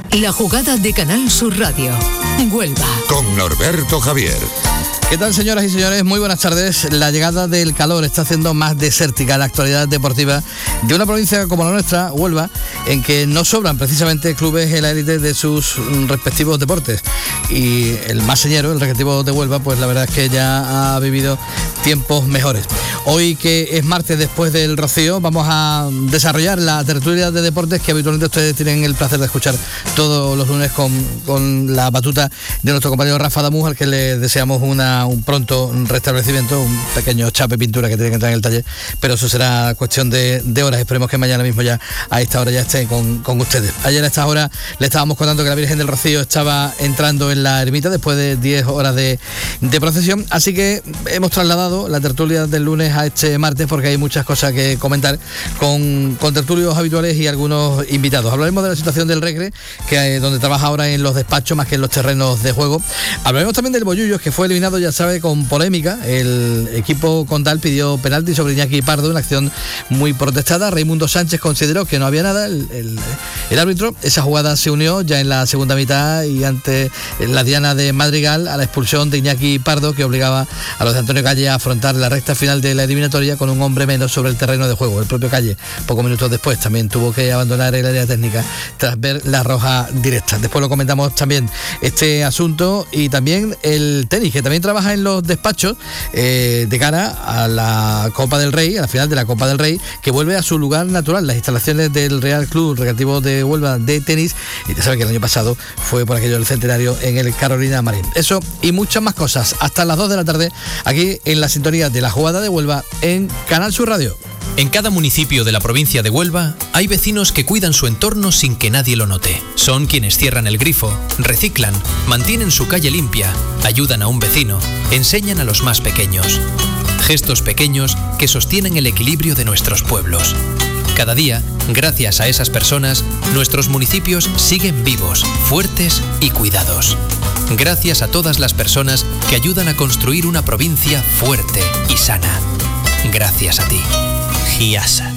La jugada de Canal Sur Radio. Huelva. Con Norberto Javier. ¿Qué tal, señoras y señores? Muy buenas tardes. La llegada del calor está haciendo más desértica la actualidad deportiva de una provincia como la nuestra, Huelva, en que no sobran precisamente clubes en la élite de sus respectivos deportes. Y el más señero, el Recreativo de Huelva, pues la verdad es que ya ha vivido tiempos mejores. Hoy, que es martes después del Rocío, vamos a desarrollar la tertulia de deportes que habitualmente ustedes tienen el placer de escuchar todos los lunes con la batuta de nuestro compañero Rafa Damus, al que le deseamos un pronto restablecimiento, un pequeño chape pintura que tiene que entrar en el taller, pero eso será cuestión de horas. Esperemos que mañana mismo ya a esta hora ya esté con ustedes. Ayer a esta hora le estábamos contando que la Virgen del Rocío estaba entrando en la ermita después de 10 horas de procesión, así que hemos trasladado la tertulia del lunes a este martes porque hay muchas cosas que comentar con tertulios habituales y algunos invitados. Hablaremos de la situación del Recre, que donde trabaja ahora en los despachos más que en los terrenos de juego. Hablaremos también del Bollullos, que fue eliminado, ya sabe, con polémica. El equipo condal pidió penalti sobre Iñaki Pardo, una acción muy protestada. Raimundo Sánchez consideró que no había nada. El árbitro, esa jugada se unió ya en la segunda mitad y ante la diana de Madrigal a la expulsión de Iñaki Pardo, que obligaba a los de Antonio Calle a afrontar la recta final de la eliminatoria con un hombre menos sobre el terreno de juego. El propio Calle, pocos minutos después, también tuvo que abandonar el área técnica tras ver la roja directa. Después lo comentamos también este asunto, y también el tenis, que también trabaja en los despachos de cara a la Copa del Rey, a la final de la Copa del Rey, que vuelve a su lugar natural, las instalaciones del Real Club Recreativo de Huelva de tenis. Y ya sabe que el año pasado fue por aquello del centenario en el Carolina Marín. Eso y muchas más cosas hasta las 2 de la tarde aquí en la sintonía de La Jugada de Huelva en Canal Sur Radio. En cada municipio de la provincia de Huelva hay vecinos que cuidan su entorno sin que nadie lo note. Son quienes cierran el grifo, reciclan, mantienen su calle limpia, ayudan a un vecino, enseñan a los más pequeños. Gestos pequeños que sostienen el equilibrio de nuestros pueblos. Cada día, gracias a esas personas, nuestros municipios siguen vivos, fuertes y cuidados. Gracias a todas las personas que ayudan a construir una provincia fuerte y sana. Gracias a ti. Giasa.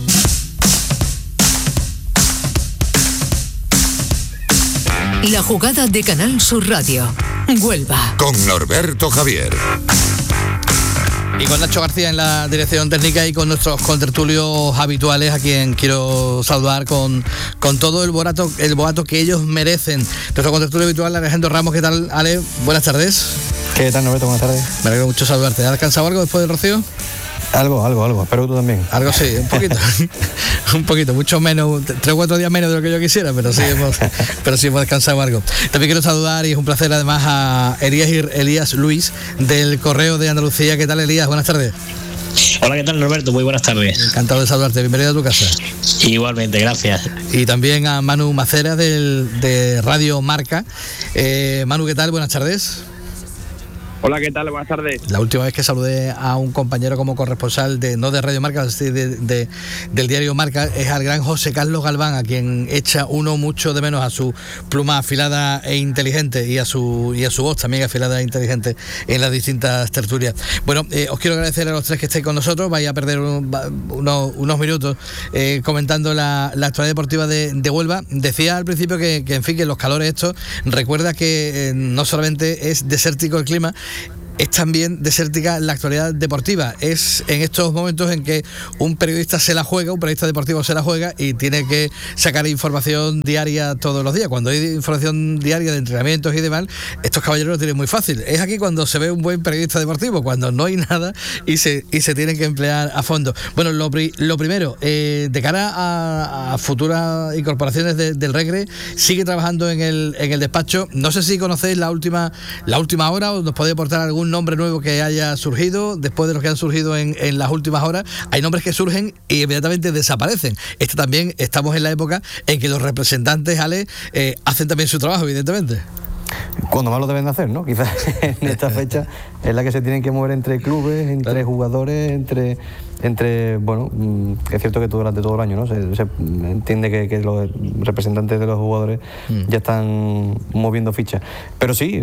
La jugada de Canal Sur Radio. Huelva. Con Norberto Javier. Y con Nacho García en la dirección técnica y con nuestros contertulios habituales, a quien quiero saludar con todo el boato que ellos merecen. Nuestro contertulio habitual, Alejandro Ramos. ¿Qué tal, Ale? Buenas tardes. ¿Qué tal, Norberto? Buenas tardes. Me alegro mucho saludarte. ¿Has descansado algo después del Rocío? Algo, espero que tú también. Algo sí, un poquito. Un poquito, mucho menos, 3 o 4 días menos de lo que yo quisiera, pero sí hemos descansado algo. También quiero saludar, y es un placer además, a Elías Luis del Correo de Andalucía. ¿Qué tal, Elías? Buenas tardes. Hola, ¿qué tal, Norberto? Muy buenas tardes. Encantado de saludarte, bienvenido a tu casa. Igualmente, gracias. Y también a Manu Macera de Radio Marca. Manu, ¿qué tal? Buenas tardes. Hola, ¿qué tal? Buenas tardes. La última vez que saludé a un compañero como corresponsal no de Radio Marca, sino del diario Marca, es al gran José Carlos Galván, a quien echa uno mucho de menos, a su pluma afilada e inteligente y a su voz también afilada e inteligente en las distintas tertulias. Bueno, os quiero agradecer a los tres que estéis con nosotros. Vais a perder unos minutos comentando la actualidad deportiva de Huelva. Decía al principio que en fin, que los calores estos, recuerda que no solamente es desértico el clima, es también desértica la actualidad deportiva. Es en estos momentos en que un periodista deportivo se la juega y tiene que sacar información diaria todos los días. Cuando hay información diaria de entrenamientos y demás, estos caballeros lo tienen muy fácil. Es aquí cuando se ve un buen periodista deportivo, cuando no hay nada y se tienen que emplear a fondo. Bueno, lo primero, de cara a futuras incorporaciones del Recre, sigue trabajando en el despacho. No sé si conocéis la última hora, o nos podéis aportar algún nombre nuevo que haya surgido después de los que han surgido en las últimas horas. Hay nombres que surgen y inmediatamente desaparecen. También estamos en la época en que los representantes, Ale, hacen también su trabajo, evidentemente. Cuando más lo deben de hacer, ¿no? Quizás en esta fecha es la que se tienen que mover entre clubes, entre jugadores, entre bueno, es cierto que durante todo el año, ¿no? Se entiende que los representantes de los jugadores ya están moviendo fichas. Pero sí,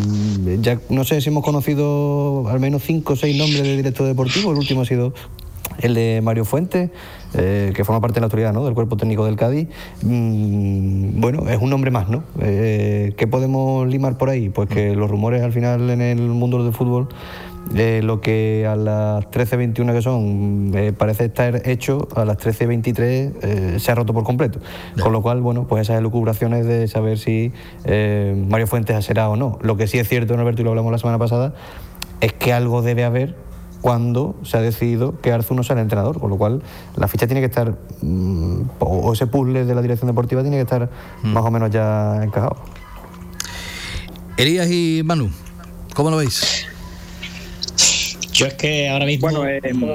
ya no sé si hemos conocido al menos 5 o 6 nombres de director deportivo. El último ha sido el de Mario Fuentes, que forma parte de la actualidad, ¿no?, del cuerpo técnico del Cádiz. Bueno, es un nombre más, ¿no? ¿Qué podemos limar por ahí? Pues que los rumores al final en el mundo del fútbol, lo que a las 13:21 que son parece estar hecho, a las 13:23 se ha roto por completo. Con lo cual, bueno, pues esas elucubraciones de saber si Mario Fuentes será o no. Lo que sí es cierto, Alberto, y lo hablamos la semana pasada, es que algo debe haber cuando se ha decidido que Arzu no sea el entrenador, con lo cual la ficha tiene que estar, o ese puzzle de la dirección deportiva tiene que estar más o menos ya encajado. Elías y Manu, ¿cómo lo veis? Yo es que ahora mismo... Bueno,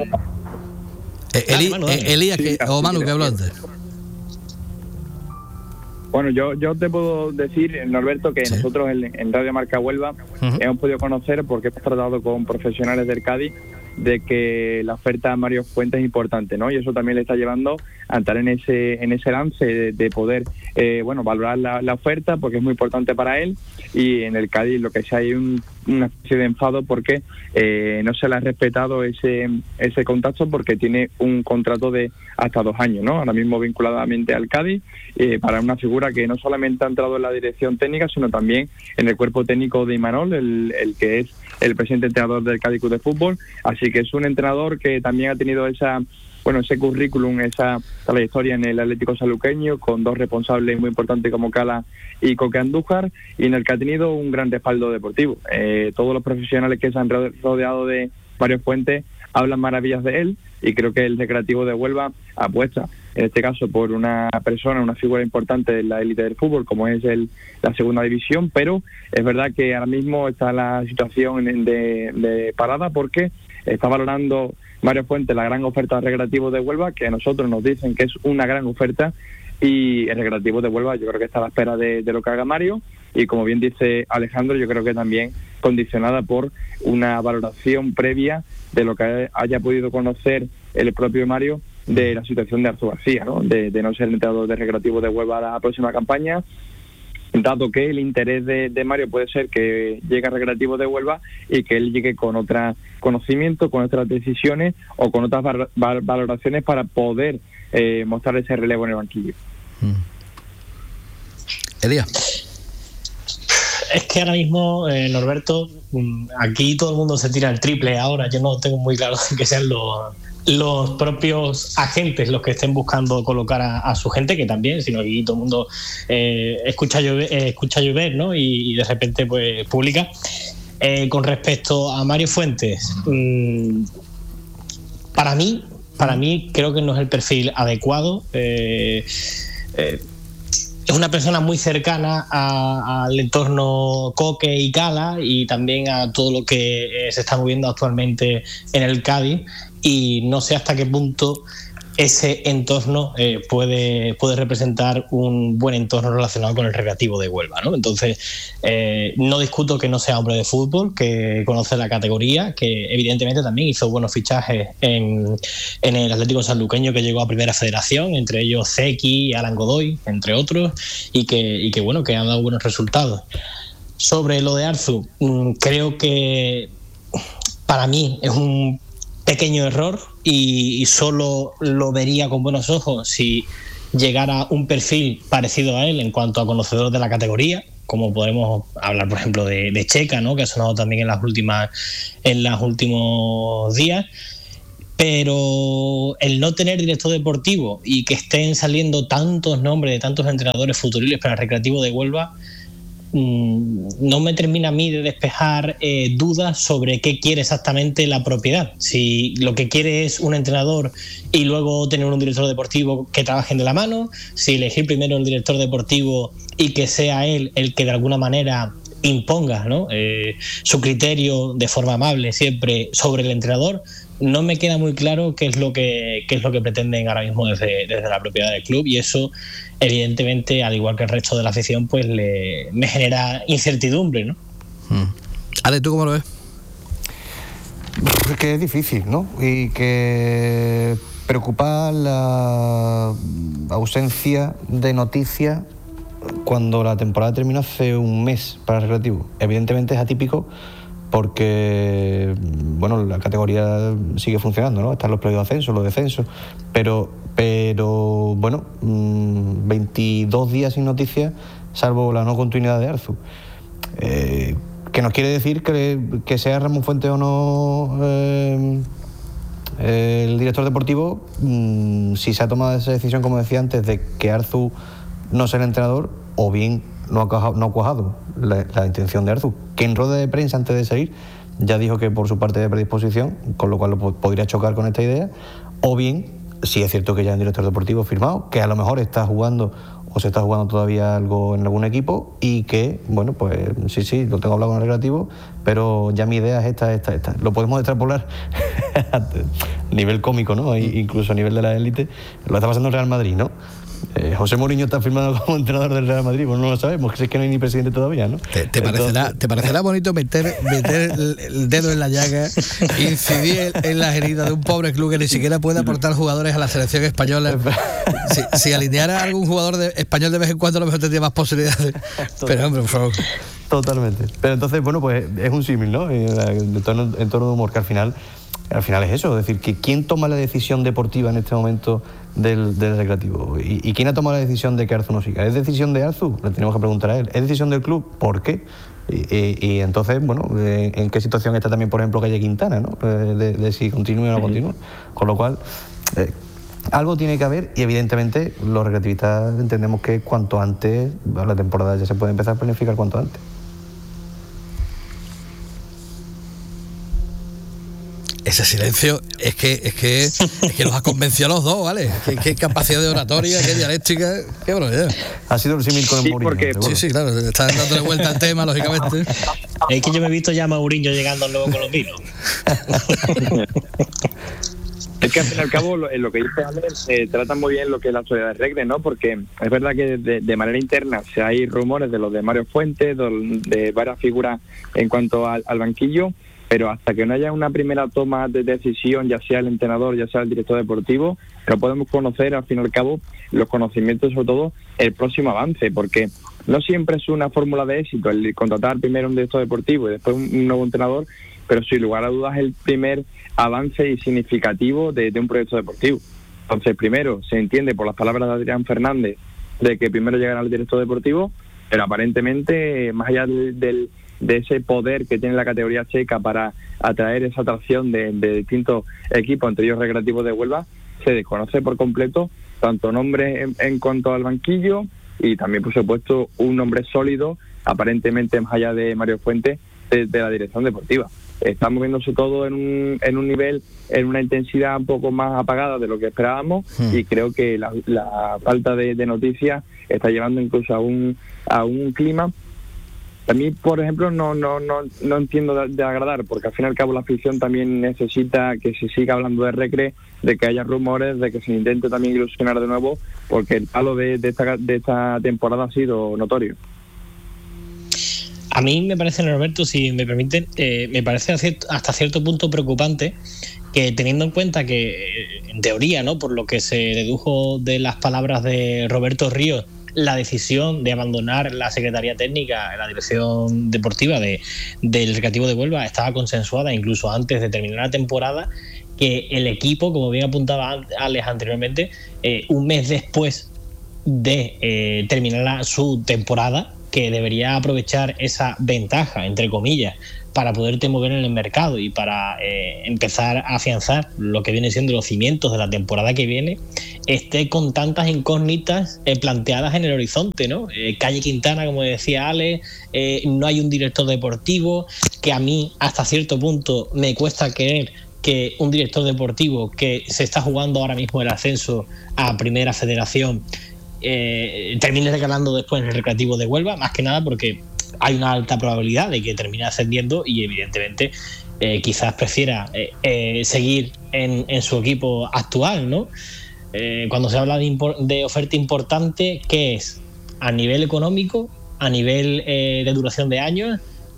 Elías o Manu, que habló antes. Bueno, yo te puedo decir, Norberto, que nosotros en Radio Marca Huelva hemos podido conocer, porque hemos tratado con profesionales del Cádiz, de que la oferta a Mario Fuentes es importante, ¿no? Y eso también le está llevando a entrar en ese lance de poder valorar la oferta, porque es muy importante para él. Y en el Cádiz lo que sí hay una especie de enfado porque no se le ha respetado ese contacto, porque tiene un contrato de hasta 2 años, ¿no? Ahora mismo vinculadamente al Cádiz, para una figura que no solamente ha entrado en la dirección técnica, sino también en el cuerpo técnico de Imanol, el que es el presidente entrenador del Cádiz Club de Fútbol. Así que es un entrenador que también ha tenido ese currículum, esa trayectoria en el Atlético Sanluqueño, con 2 responsables muy importantes como Cala y Coque Andújar, y en el que ha tenido un gran respaldo deportivo. Todos los profesionales que se han rodeado de Mario Fuentes hablan maravillas de él, y creo que el Recreativo de Huelva apuesta, en este caso, por una persona, una figura importante de la élite del fútbol, como es la segunda división. Pero es verdad que ahora mismo está la situación de parada, porque está valorando Mario Fuentes la gran oferta del Recreativo de Huelva, que a nosotros nos dicen que es una gran oferta, y el Recreativo de Huelva yo creo que está a la espera de lo que haga Mario, y como bien dice Alejandro, yo creo que también condicionada por una valoración previa de lo que haya podido conocer el propio Mario de la situación de Arzu García, ¿no? De no ser el entrenador del Recreativo de Huelva a la próxima campaña, dado que el interés de Mario puede ser que llegue al Recreativo de Huelva y que él llegue con otro conocimiento, con otras decisiones o con otras valoraciones para poder mostrar ese relevo en el banquillo. Elías. Es que ahora mismo, Norberto, aquí todo el mundo se tira el triple ahora. Yo no tengo muy claro que sean los propios agentes los que estén buscando colocar a su gente, que también, sino aquí todo el mundo escucha llover, ¿no? Y de repente pues publica. Con respecto a Mario Fuentes, para mí creo que no es el perfil adecuado. Es una persona muy cercana al entorno Coque y Cala, y también a todo lo que se está moviendo actualmente en el Cádiz, y no sé hasta qué punto ese entorno puede representar un buen entorno relacionado con el Recreativo de Huelva, ¿no? Entonces, no discuto que no sea hombre de fútbol, que conoce la categoría, que evidentemente también hizo buenos fichajes en el Atlético Sanluqueño, que llegó a Primera Federación, entre ellos Zeki y Alan Godoy, entre otros, y que bueno, que han dado buenos resultados. Sobre lo de Arzu, creo que para mí es un pequeño error, y solo lo vería con buenos ojos si llegara un perfil parecido a él en cuanto a conocedor de la categoría, como podemos hablar, por ejemplo, de Checa, ¿no?, que ha sonado también en los últimos días. Pero el no tener director deportivo y que estén saliendo tantos nombres de tantos entrenadores futuribles para el Recreativo de Huelva, no me termina a mí de despejar dudas sobre qué quiere exactamente la propiedad. Si lo que quiere es un entrenador y luego tener un director deportivo que trabajen de la mano, si elegir primero el director deportivo y que sea él el que de alguna manera imponga, ¿no?, su criterio de forma amable siempre sobre el entrenador. No me queda muy claro qué es lo que pretenden ahora mismo desde la propiedad del club, y eso evidentemente, al igual que el resto de la afición, pues me genera incertidumbre, ¿no? Ale, ¿tú cómo lo ves? Que es difícil, ¿no? Y que preocupa la ausencia de noticias cuando la temporada terminó hace un mes para el Recreativo. Evidentemente es atípico porque bueno, la categoría sigue funcionando, ¿no? Están los playoffs de ascenso, los descensos, pero bueno, 22 días sin noticias, salvo la no continuidad de Arzu. Que nos quiere decir que sea Ramón Fuentes o no el director deportivo, si se ha tomado esa decisión, como decía antes, de que Arzu no sea el entrenador, o bien no ha cuajado la intención de Arzu, que en rueda de prensa antes de salir ya dijo que por su parte de predisposición, con lo cual podría chocar con esta idea, o bien, si es cierto que ya hay un director deportivo firmado, que a lo mejor está jugando o se está jugando todavía algo en algún equipo, y que, bueno, pues sí, lo tengo hablado con el Recreativo, pero ya mi idea es esta. Lo podemos extrapolar a nivel cómico, ¿no? Incluso a nivel de la élite. Lo está pasando el Real Madrid, ¿no? José Mourinho está firmado como entrenador del Real Madrid, pues no lo sabemos, que es que no hay ni presidente todavía, ¿no? ¿Te parecerá bonito meter el dedo en la llaga, incidir en las heridas de un pobre club que ni siquiera puede aportar jugadores a la selección española? Si alineara a algún jugador español de vez en cuando, a lo mejor tendría más posibilidades. Pero hombre, por favor. Totalmente. Pero entonces, bueno, pues es un símil, ¿no? En torno de humor, que al final es eso, es decir, que quién toma la decisión deportiva en este momento del Recreativo, y quién ha tomado la decisión de que Arzu no siga. ¿Es decisión de Arzu? Le tenemos que preguntar a él. ¿Es decisión del club? ¿Por qué? Y entonces, bueno, ¿en qué situación está también, por ejemplo, Calle Quintana, ¿no? De si continúa o no continúa. Con lo cual, algo tiene que haber, y evidentemente los recreativistas entendemos que cuanto antes, la temporada ya se puede empezar a planificar cuanto antes. Ese silencio es que los ha convencido a los dos, ¿vale? Qué capacidad de oratoria, qué dialéctica, qué barbaridad. Ha sido el símil con el Mourinho. Sí, claro, está dándole vuelta al tema, lógicamente. Es que yo me he visto ya a Mourinho llegando luego con los vinos. Es que al fin y al cabo lo que dice Ander se trata muy bien lo que es la sociedad de Recre, ¿no? Porque es verdad que de manera interna hay rumores de los de Mario Fuentes, de varias figuras en cuanto al banquillo, pero hasta que no haya una primera toma de decisión, ya sea el entrenador, ya sea el director deportivo, no podemos conocer al fin y al cabo los conocimientos, sobre todo el próximo avance, porque no siempre es una fórmula de éxito el contratar primero un director deportivo y después un nuevo entrenador, pero sin lugar a dudas es el primer avance y significativo de un proyecto deportivo. Entonces, primero, se entiende por las palabras de Adrián Fernández de que primero llegará el director deportivo, pero aparentemente, más allá de ese poder que tiene la categoría checa para atraer esa atracción de distintos equipos, entre ellos Recreativos de Huelva, se desconoce por completo tanto nombre en cuanto al banquillo, y también, por supuesto, un nombre sólido, aparentemente más allá de Mario Fuentes, de la dirección deportiva. Está moviéndose todo en un nivel, en una intensidad un poco más apagada de lo que esperábamos, y creo que la falta de noticias está llevando incluso a un clima. A mí, por ejemplo, no entiendo de agradar, porque al fin y al cabo la afición también necesita que se siga hablando de Recre, de que haya rumores, de que se intente también ilusionar de nuevo, porque el palo de esta temporada ha sido notorio. A mí me parece, Norberto, si me permiten, me parece hasta cierto punto preocupante que, teniendo en cuenta que, en teoría, ¿no?, por lo que se dedujo de las palabras de Roberto Ríos, la decisión de abandonar la Secretaría Técnica, la dirección deportiva del Recreativo de Huelva, estaba consensuada incluso antes de terminar la temporada, que el equipo, como bien apuntaba Alex anteriormente, un mes después de terminar su temporada, que debería aprovechar esa ventaja, entre comillas, para poderte mover en el mercado y para empezar a afianzar lo que viene siendo los cimientos de la temporada que viene, esté con tantas incógnitas planteadas en el horizonte, ¿no? Calle Quintana, como decía Ale, no hay un director deportivo, que a mí hasta cierto punto me cuesta creer que un director deportivo que se está jugando ahora mismo el ascenso a Primera Federación termine regalando después en el Recreativo de Huelva, más que nada porque hay una alta probabilidad de que termine ascendiendo, y evidentemente quizás prefiera seguir en su equipo actual, ¿no? Cuando se habla de oferta importante, ¿qué es? A nivel económico, a nivel de duración de años,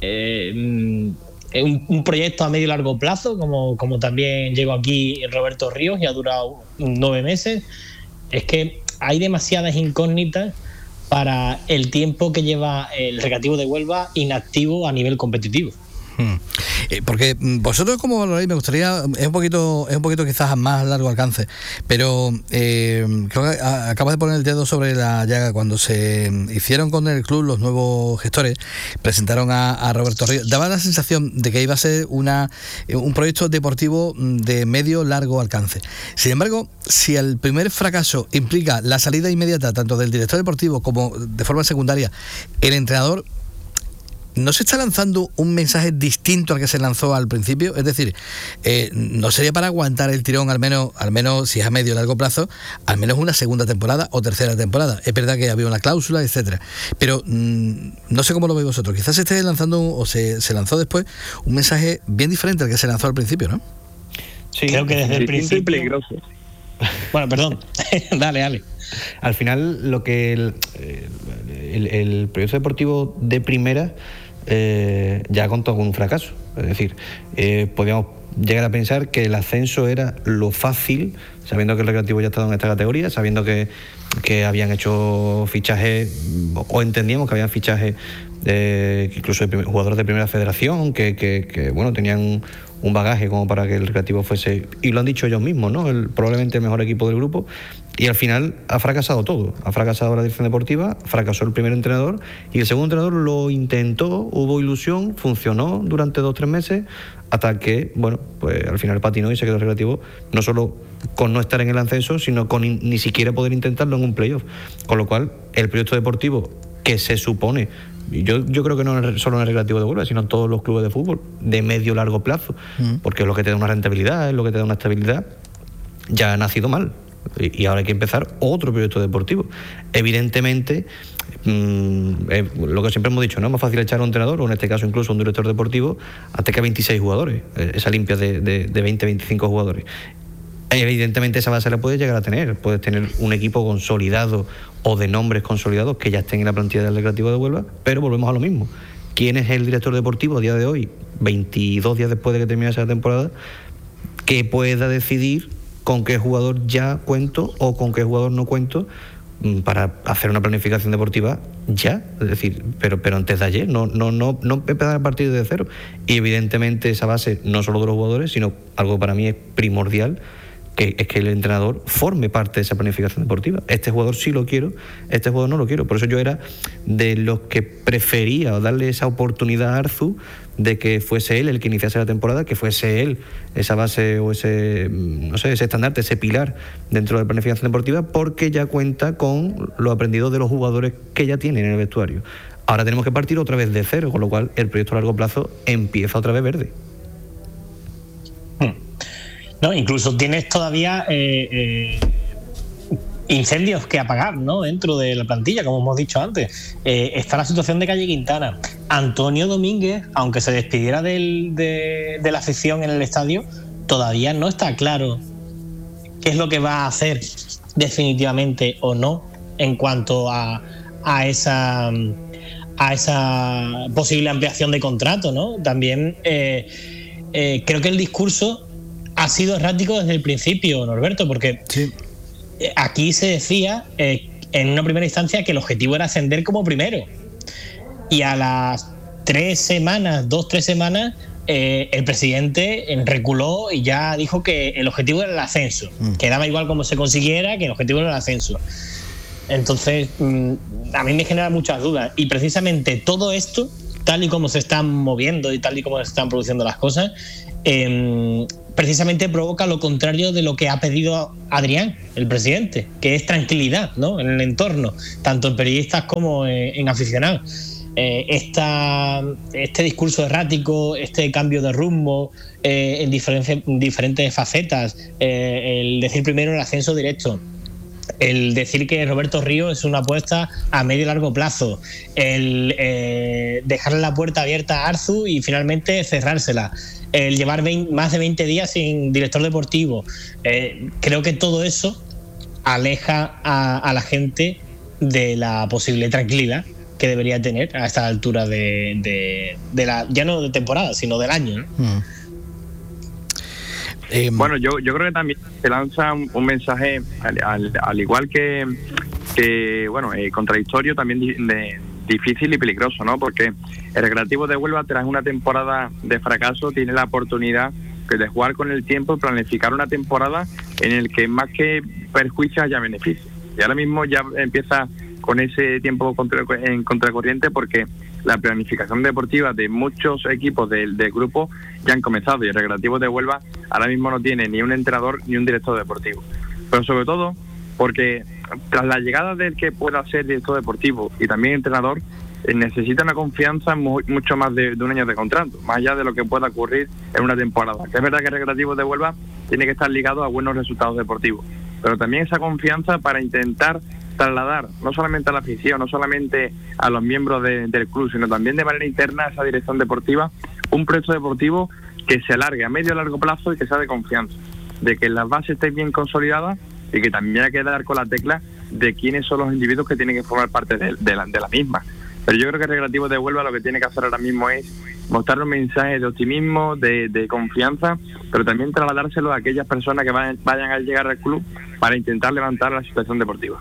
un proyecto a medio y largo plazo, como también llegó aquí Roberto Ríos y ha durado 9 meses. Es que hay demasiadas incógnitas para el tiempo que lleva el Recreativo de Huelva inactivo a nivel competitivo. Porque vosotros, como valoráis, me gustaría, es un poquito quizás a más largo alcance, pero creo que acabas de poner el dedo sobre la llaga. Cuando se hicieron con el club los nuevos gestores, presentaron a Roberto Ríos, daba la sensación de que iba a ser un proyecto deportivo de medio largo alcance. Sin embargo, si el primer fracaso implica la salida inmediata tanto del director deportivo como de forma secundaria el entrenador, ¿no se está lanzando un mensaje distinto al que se lanzó al principio? Es decir, ¿no sería para aguantar el tirón al menos si es a medio o largo plazo, al menos una segunda temporada o tercera temporada? Es verdad que había una cláusula, etcétera, pero no sé cómo lo veis vosotros. Quizás se esté lanzando, o se lanzó después, un mensaje bien diferente al que se lanzó al principio, ¿no? Sí, creo que desde el principio... peligroso. Bueno, perdón. Dale, Ale. Al final, lo que el proyecto deportivo de primera ya contó con un fracaso. Es decir, podíamos llegar a pensar que el ascenso era lo fácil, sabiendo que el Recreativo ya estaba en esta categoría, sabiendo que habían hecho fichajes, o entendíamos que habían fichajes incluso de jugadores de primera federación que bueno, tenían un bagaje como para que el Recreativo fuese, y lo han dicho ellos mismos, ¿no? Probablemente el mejor equipo del grupo, y al final ha fracasado todo. Ha fracasado la dirección deportiva, fracasó el primer entrenador, y el segundo entrenador lo intentó, hubo ilusión, funcionó durante 2-3 meses, hasta que, bueno, pues al final patinó y se quedó el Recreativo, no solo con no estar en el ascenso, sino con ni siquiera poder intentarlo en un playoff. Con lo cual, el proyecto deportivo que se supone, yo creo que no solo en el Recreativo de Huelva, sino en todos los clubes de fútbol, de medio largo plazo, porque es lo que te da una rentabilidad, es lo que te da una estabilidad, ya ha nacido mal. Y ahora hay que empezar otro proyecto deportivo. Evidentemente, lo que siempre hemos dicho, no es más fácil echar a un entrenador, o en este caso incluso a un director deportivo, hasta que a 26 jugadores, esa limpia de 20-25 jugadores. Evidentemente esa base la puedes llegar a tener, puedes tener un equipo consolidado o de nombres consolidados que ya estén en la plantilla del Recreativo de Huelva, pero volvemos a lo mismo. ¿Quién es el director deportivo a día de hoy, 22 días después de que termine esa temporada, que pueda decidir con qué jugador ya cuento o con qué jugador no cuento para hacer una planificación deportiva ya? Es decir, pero antes de ayer, no empezar a partir de cero. Y evidentemente esa base, no solo de los jugadores, sino algo que para mí es primordial, que es que el entrenador forme parte de esa planificación deportiva. Este jugador sí lo quiero, este jugador no lo quiero. Por eso yo era de los que prefería darle esa oportunidad a Arzu de que fuese él el que iniciase la temporada, que fuese él esa base o ese estandarte, ese pilar dentro de la planificación deportiva, porque ya cuenta con lo aprendido de los jugadores que ya tienen en el vestuario. Ahora tenemos que partir otra vez de cero, con lo cual el proyecto a largo plazo empieza otra vez verde. No, incluso tienes todavía incendios que apagar, ¿no? Dentro de la plantilla, como hemos dicho antes. Está la situación de Calle Quintana. Antonio Domínguez, aunque se despidiera de la afición en el estadio, todavía no está claro qué es lo que va a hacer definitivamente o no en cuanto a esa posible ampliación de contrato, ¿no? También creo que el discurso ha sido errático desde el principio, Norberto, porque sí. Aquí se decía en una primera instancia que el objetivo era ascender como primero, y a las 2-3 semanas el presidente reculó y ya dijo que el objetivo era el ascenso, que daba igual cómo se consiguiera, que el objetivo era el ascenso. Entonces a mí me genera muchas dudas, y precisamente todo esto, tal y como se están moviendo y tal y como se están produciendo las cosas, precisamente provoca lo contrario de lo que ha pedido Adrián, el presidente, que es tranquilidad, ¿no? En el entorno, tanto en periodistas como en aficionados. Este discurso errático, este cambio de rumbo en diferentes facetas, el decir primero el ascenso directo, el decir que Roberto Ríos es una apuesta a medio y largo plazo, el dejarle la puerta abierta a Arzu y finalmente cerrársela, el llevar más de 20 días sin director deportivo. Creo que todo eso aleja a la gente de la posible tranquilidad que debería tener a esta altura de la, ya no de temporada, sino del año, ¿no? Bueno, yo creo que también se lanza un mensaje al igual que bueno, contradictorio también difícil y peligroso, ¿no? Porque el Recreativo de Huelva, tras una temporada de fracaso, tiene la oportunidad de jugar con el tiempo y planificar una temporada en el que más que perjuicios haya beneficios. Y ahora mismo ya empieza con ese tiempo en contracorriente, porque la planificación deportiva de muchos equipos del grupo ya han comenzado, y el Recreativo de Huelva ahora mismo no tiene ni un entrenador ni un director deportivo. Pero sobre todo porque tras la llegada del que pueda ser director deportivo y también entrenador, necesita una confianza mucho más de un año de contrato, más allá de lo que pueda ocurrir en una temporada. Que es verdad que el Recreativo de Huelva tiene que estar ligado a buenos resultados deportivos, pero también esa confianza para intentar trasladar no solamente a la afición, no solamente a los miembros del club, sino también de manera interna a esa dirección deportiva, un proyecto deportivo que se alargue a medio y largo plazo y que sea de confianza, de que las bases estén bien consolidadas y que también hay que dar con la tecla de quiénes son los individuos que tienen que formar parte de la misma. Pero yo creo que el Recreativo de Huelva lo que tiene que hacer ahora mismo es mostrar un mensaje de optimismo, de confianza, pero también trasladárselo a aquellas personas que vayan a llegar al club para intentar levantar la situación deportiva.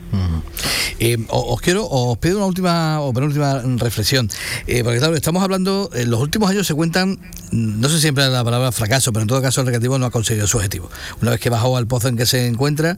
Os pido una última o penúltima reflexión, porque claro, estamos hablando, en los últimos años se cuentan, no sé siempre la palabra fracaso, pero en todo caso el Recreativo no ha conseguido su objetivo. Una vez que bajó al pozo en que se encuentra,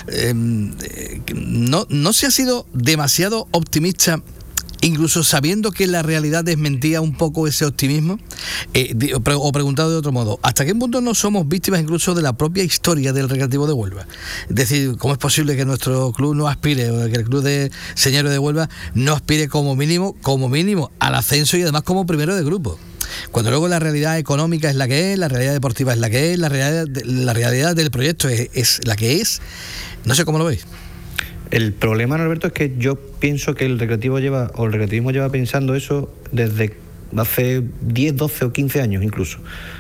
no se ha sido demasiado optimista, incluso sabiendo que la realidad desmentía un poco ese optimismo, o preguntado de otro modo, ¿hasta qué punto no somos víctimas incluso de la propia historia del Recreativo de Huelva? Es decir, ¿cómo es posible que nuestro club no aspire, o que el club de Señores de Huelva no aspire como mínimo al ascenso y además como primero de grupo? Cuando luego la realidad económica es la que es, la realidad deportiva es la que es, la realidad del proyecto es la que es. No sé cómo lo veis. El problema, Norberto, es que yo pienso que el recreativismo lleva pensando eso desde hace 10, 12 o 15 años incluso.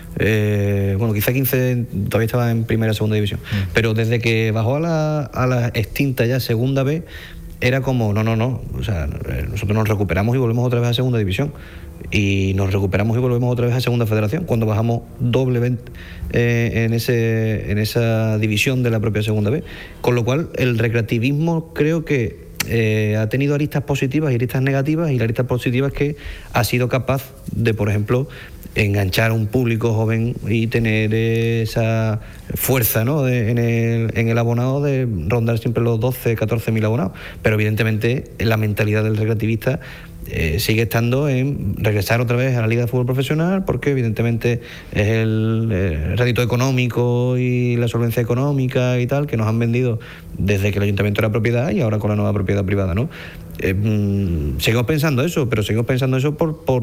Quizá 15 todavía estaba en primera o segunda división. Pero desde que bajó a la extinta ya segunda B, era como, no. O sea, nosotros nos recuperamos y volvemos otra vez a segunda división. Y nos recuperamos y volvemos otra vez a segunda federación, cuando bajamos doblemente en esa división de la propia segunda B. Con lo cual, el recreativismo creo que ha tenido aristas positivas y aristas negativas, y la arista positiva es que ha sido capaz de, por ejemplo, enganchar a un público joven y tener esa fuerza, ¿no?, en el abonado, de rondar siempre los 12, 14.000 abonados. Pero evidentemente la mentalidad del recreativista sigue estando en regresar otra vez a la Liga de Fútbol Profesional, porque evidentemente es el rédito económico y la solvencia económica y tal que nos han vendido desde que el ayuntamiento era propiedad y ahora con la nueva propiedad privada, ¿no? Seguimos pensando eso, pero seguimos pensando eso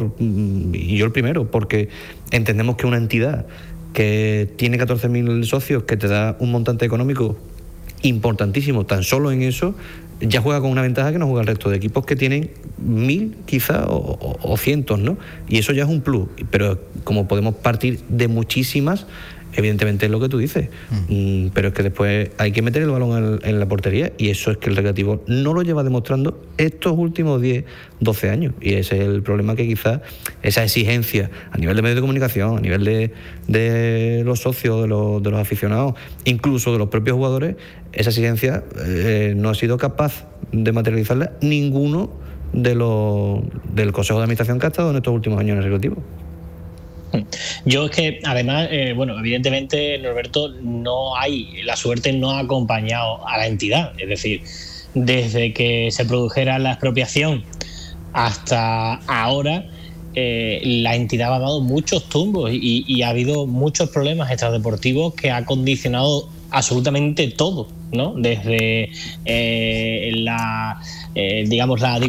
y yo el primero, porque entendemos que una entidad que tiene 14.000 socios, que te da un montante económico importantísimo, tan solo en eso ya juega con una ventaja que no juega el resto de equipos que tienen 1.000 quizá o cientos, ¿no? Y eso ya es un plus, pero como podemos partir de muchísimas, evidentemente es lo que tú dices, pero es que después hay que meter el balón en la portería, y eso es que el Recreativo no lo lleva demostrando estos últimos 10, 12 años, y ese es el problema, que quizás esa exigencia a nivel de medios de comunicación, a nivel de los socios, de los aficionados, incluso de los propios jugadores, esa exigencia no ha sido capaz de materializarla ninguno del Consejo de Administración que ha estado en estos últimos años en el Recreativo. Yo es que, además, evidentemente, Norberto, la suerte no ha acompañado a la entidad. Es decir, desde que se produjera la expropiación hasta ahora, la entidad ha dado muchos tumbos y ha habido muchos problemas extradeportivos que ha condicionado absolutamente todo, ¿no? Desde la